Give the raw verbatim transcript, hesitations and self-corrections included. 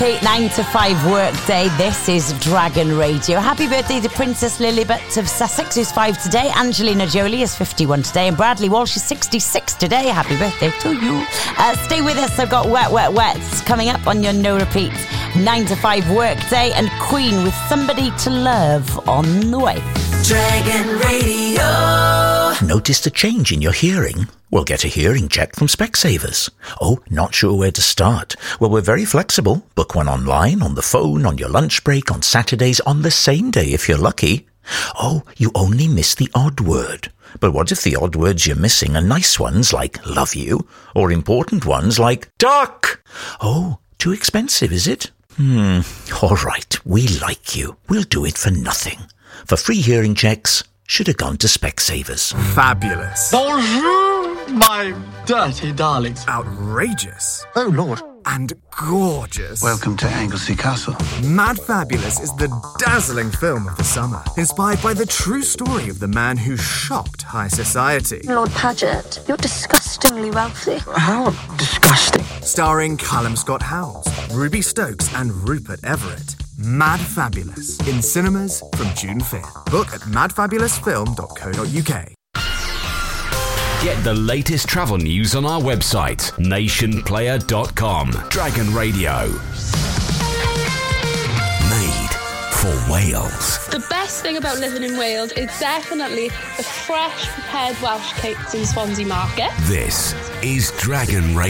nine to five workday. This is Dragon Radio. Happy birthday to Princess Lilibet of Sussex, who's five today. Angelina Jolie is fifty-one today. And Bradley Walsh is sixty-six today. Happy birthday to you. Uh, stay with us. I've got Wet, Wet, Wets coming up on your no repeat nine to five workday. And Queen with Somebody to Love on the way. Dragon Radio. Noticed a change in your hearing? Well, get a hearing check from Specsavers. Oh, not sure where to start? Well, we're very flexible. Book one online, on the phone, on your lunch break, on Saturdays, on the same day if you're lucky. Oh, you only miss the odd word. But what if the odd words you're missing are nice ones like love you, or important ones like duck? Oh, too expensive, is it? Hmm, all right, we like you. We'll do it for nothing. For free hearing checks, should have gone to Specsavers. Fabulous. Bonjour, my dirty darlings. Outrageous. Oh, Lord. And gorgeous. Welcome to Anglesey Castle. Mad Fabulous is the dazzling film of the summer, inspired by the true story of the man who shocked high society. Lord Paget, you're disgustingly wealthy. How disgusting. Starring Callum Scott Howells, Ruby Stokes and Rupert Everett. Mad Fabulous, in cinemas from June fifth. Book at mad fabulous film dot co dot uk. Get the latest travel news on our website, nation player dot com. Dragon Radio. Made for Wales. The best thing about living in Wales is definitely the fresh prepared Welsh cakes in Swansea Market. This is Dragon Radio.